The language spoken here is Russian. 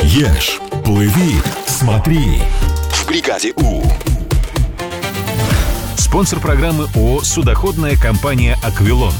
Ешь, плыви, смотри. В бригаде У. Спонсор программы ООО «Судоходная компания «Аквилон».